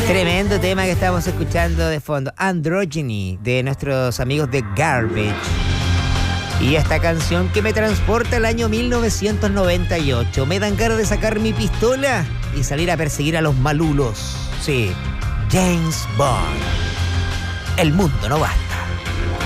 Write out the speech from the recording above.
Tremendo tema que estamos escuchando de fondo. Androgyny, de nuestros amigos de Garbage. Y esta canción que me transporta al año 1998. Me dan ganas de sacar mi pistola y salir a perseguir a los malulos. Sí, James Bond. El mundo no basta.